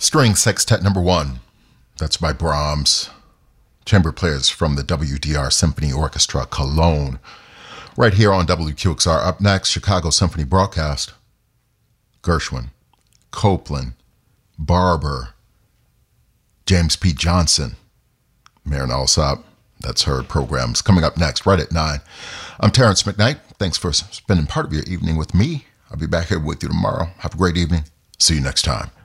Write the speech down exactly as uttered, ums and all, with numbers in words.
String Sextet Number One. That's by Brahms. Chamber players from the W D R Symphony Orchestra, Cologne. Right here on W Q X R. Up next, Chicago Symphony Broadcast. Gershwin, Copland, Barber, James P. Johnson, Marin Alsop. That's her programs coming up next, right at nine. I'm Terrence McKnight. Thanks for spending part of your evening with me. I'll be back here with you tomorrow. Have a great evening. See you next time.